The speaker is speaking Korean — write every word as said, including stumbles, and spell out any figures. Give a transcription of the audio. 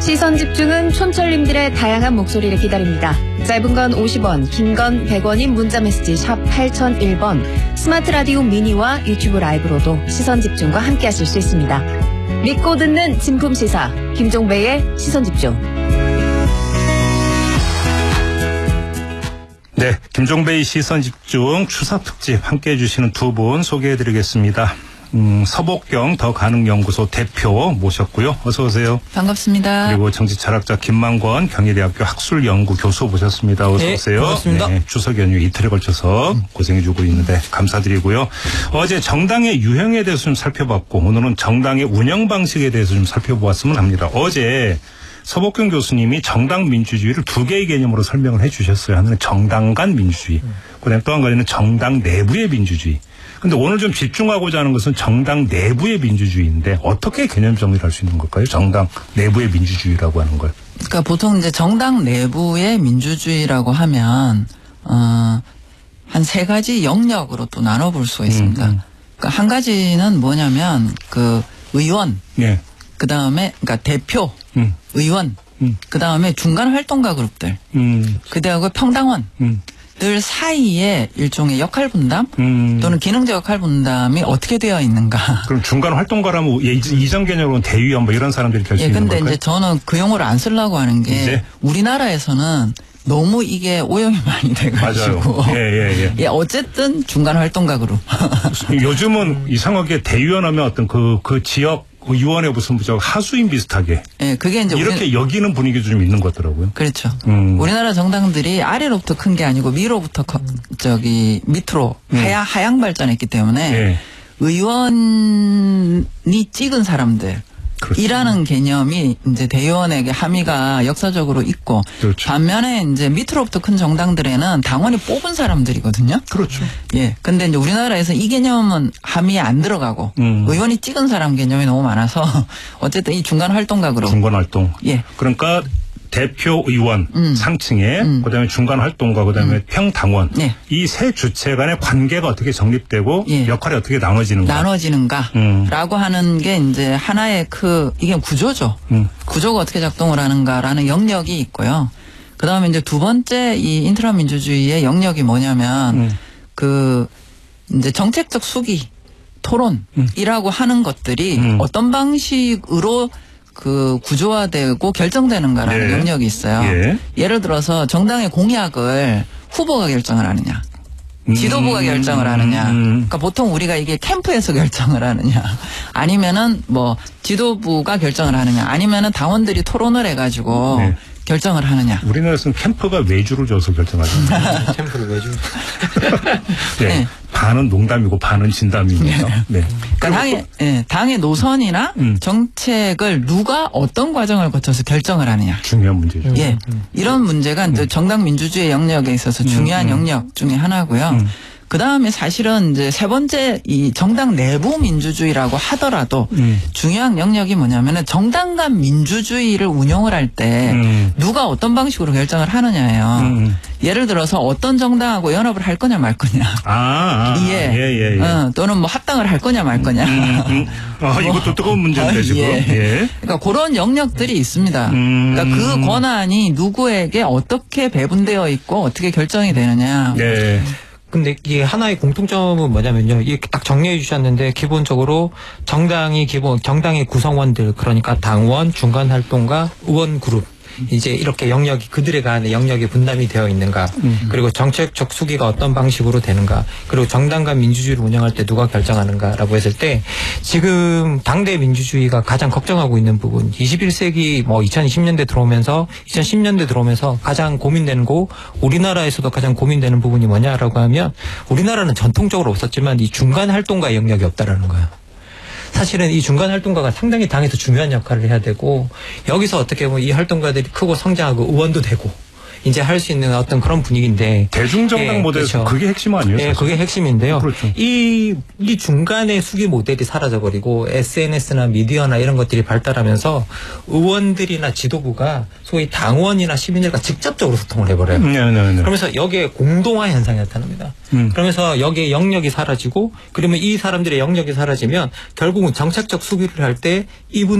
시선 집중은 촌철님들의 다양한 목소리를 기다립니다. 짧은 건 오십 원, 긴 건 백 원인 문자메시지 샵 팔공공일 번, 스마트 라디오 미니와 유튜브 라이브로도 시선 집중과 함께 하실 수 있습니다. 믿고 듣는 진품 시사, 김종배의 시선 집중. 네, 김종배의 시선 집중 추석 특집 함께해 주시는 두 분 소개해드리겠습니다. 음, 서복경 더 가능 연구소 대표 모셨고요. 어서 오세요. 반갑습니다. 그리고 정치철학자 김만권 경희대학교 학술연구 교수 모셨습니다. 어서 네, 오세요. 반갑습니다. 네, 추석 연휴 이틀에 걸쳐서 고생해주고 있는데 감사드리고요. 어제 정당의 유형에 대해서 좀 살펴봤고 오늘은 정당의 운영 방식에 대해서 좀 살펴보았으면 합니다. 어제 서복경 교수님이 정당 민주주의를 두 개의 개념으로 설명을 해 주셨어요. 하나는 정당 간 민주주의, 그다음에 또 한 가지는 정당 내부의 민주주의. 근데 오늘 좀 집중하고자 하는 것은 정당 내부의 민주주의인데 어떻게 개념 정리를 할 수 있는 걸까요? 정당 내부의 민주주의라고 하는 걸. 그러니까 보통 이제 정당 내부의 민주주의라고 하면 어, 한 세 가지 영역으로 또 나눠볼 수가 있습니다. 음, 음. 그러니까 한 가지는 뭐냐면 그 의원, 예. 그 다음에 그러니까 대표, 음. 의원, 음. 그 다음에 중간 활동가 그룹들, 음. 그다음에 평당원. 음. 들 사이에 일종의 역할 분담 음. 또는 기능적 역할 분담이 어떻게 되어 있는가. 그럼 중간 활동가라면 이전 개념으로는 대의원 뭐 이런 사람들이 될 수 예, 있는 근데 걸까요? 이제 저는 그 용어를 안 쓰려고 하는 게 이제? 우리나라에서는 너무 이게 오용이 많이 돼가지고. 맞아요. 예, 예, 예. 예, 어쨌든 중간 활동가 그룹. 요즘은 이상하게 대의원 하면 어떤 그, 그 지역 의원의 무슨 저 하수인 비슷하게. 예, 그게 이제 이렇게 우리, 여기는 분위기도 좀 있는 것 같더라고요. 그렇죠. 음. 우리나라 정당들이 아래로부터 큰 게 아니고 위로부터 커, 저기 밑으로 음. 하향, 하향 발전했기 때문에 예. 의원이 찍은 사람들. 그렇죠. 이라는 개념이 이제 대의원에게 함의가 역사적으로 있고 그렇죠. 반면에 이제 밑으로부터 큰 정당들에는 당원이 뽑은 사람들이거든요. 그렇죠. 예. 근데 이제 우리나라에서 이 개념은 함의에 안 들어가고 음. 의원이 찍은 사람 개념이 너무 많아서 어쨌든 이 중간 활동각으로. 중간 활동. 예. 그러니까 대표 의원 음. 상층에 음. 그다음에 중간 활동가 그다음에 음. 평당원 네. 이 세 주체 간의 관계가 어떻게 정립되고 예. 역할이 어떻게 나눠지는가 나눠지는가라고 음. 하는 게 이제 하나의 그 이게 구조죠. 음. 구조가 어떻게 작동을 하는가라는 영역이 있고요. 그다음에 이제 두 번째 이 인트라 민주주의의 영역이 뭐냐면 음. 그 이제 정책적 수기 토론이라고 음. 하는 것들이 음. 어떤 방식으로 그 구조화되고 결정되는가라는 예. 영역이 있어요. 예. 예를 들어서 정당의 공약을 후보가 결정을 하느냐. 지도부가 음. 결정을 하느냐. 그러니까 보통 우리가 이게 캠프에서 결정을 하느냐. 아니면은 뭐 지도부가 결정을 하느냐. 아니면은 당원들이 토론을 해가지고 네. 결정을 하느냐. 우리나라에서는 캠프가 외주를 줘서 결정하죠. 캠프를 외주. 네. 네. 반은 농담이고 반은 진담입니다. 네. 네. 그러니까 당의, 네. 당의 노선이나 음. 정책을 누가 어떤 과정을 거쳐서 결정을 하느냐. 중요한 문제죠. 예. 음. 이런 문제가 음. 정당 민주주의 영역에 있어서 중요한 음. 영역 중에 하나고요. 음. 그 다음에 사실은 이제 세 번째 이 정당 내부 민주주의라고 하더라도 음. 중요한 영역이 뭐냐면은 정당 간 민주주의를 운영을 할 때 음. 누가 어떤 방식으로 결정을 하느냐예요. 음. 예를 들어서 어떤 정당하고 연합을 할 거냐 말 거냐. 아, 아 예. 예, 예, 예. 어, 또는 뭐 합당을 할 거냐 말 거냐. 음, 음. 아, 이것도 뜨거운 문제인데 어, 지금. 예. 예. 그러니까 그런 영역들이 있습니다. 음. 그러니까 그 권한이 누구에게 어떻게 배분되어 있고 어떻게 결정이 되느냐. 네. 근데 이게 하나의 공통점은 뭐냐면요. 이렇게 딱 정리해 주셨는데 기본적으로 정당이 기본 정당의 구성원들 그러니까 당원, 중간 활동가, 의원 그룹 이제 이렇게 영역이 그들에 관한 영역이 분담이 되어 있는가 음. 그리고 정책적 수기가 어떤 방식으로 되는가 그리고 정당 간 민주주의를 운영할 때 누가 결정하는가라고 했을 때 지금 당대 민주주의가 가장 걱정하고 있는 부분 이십일 세기 뭐 이천이십 년대 들어오면서 이천십 년대 들어오면서 가장 고민되는 거 우리나라에서도 가장 고민되는 부분이 뭐냐라고 하면 우리나라는 전통적으로 없었지만 이 중간 활동가 영역이 없다라는 거예요. 사실은 이 중간 활동가가 상당히 당에서 중요한 역할을 해야 되고 여기서 어떻게 보면 이 활동가들이 크고 성장하고 의원도 되고 이제 할 수 있는 어떤 그런 분위기인데 대중정당 예, 모델에서 그렇죠. 그게 핵심 아니에요? 예, 그게 핵심인데요. 그렇죠. 이, 이 중간의 수기 모델이 사라져버리고 에스엔에스나 미디어나 이런 것들이 발달하면서 의원들이나 지도부가 소위 당원이나 시민들과 직접적으로 소통을 해버려요. 네, 네, 네. 그러면서 여기에 공동화 현상이 나타납니다. 음. 그러면서 여기에 영역이 사라지고 그러면 이 사람들의 영역이 사라지면 결국은 정책적 수기를 할 때 이분